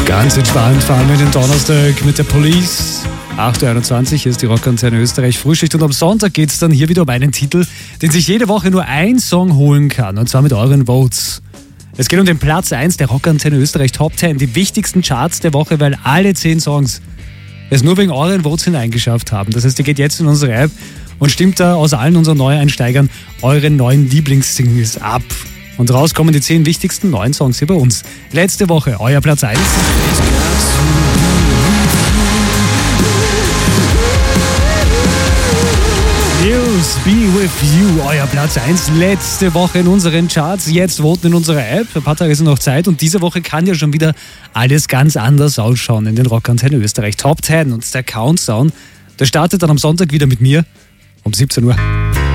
Ganz entspannt fahren wir den Donnerstag mit der Police. 8.21 Uhr, hier ist die Rockantenne Österreich Frühschicht und am Sonntag geht es dann hier wieder um einen Titel, den sich jede Woche nur ein Song holen kann, und zwar mit euren Votes. Es geht um den Platz 1 der Rockantenne Österreich Top 10, die wichtigsten Charts der Woche, weil alle 10 Songs es nur wegen euren Votes hineingeschafft haben. Das heißt, ihr geht jetzt in unsere App und stimmt da aus allen unseren Neueinsteigern eure neuen Lieblingssingles ab. Und raus kommen die 10 wichtigsten neuen Songs hier bei uns. Letzte Woche, euer Platz 1. News, Be With You, euer Platz 1. Letzte Woche in unseren Charts. Jetzt voten in unserer App. Ein paar Tage sind noch Zeit. Und diese Woche kann ja schon wieder alles ganz anders ausschauen in den Rockantenne Österreich Top 10. Und der Countdown, der startet dann am Sonntag wieder mit mir um 17 Uhr.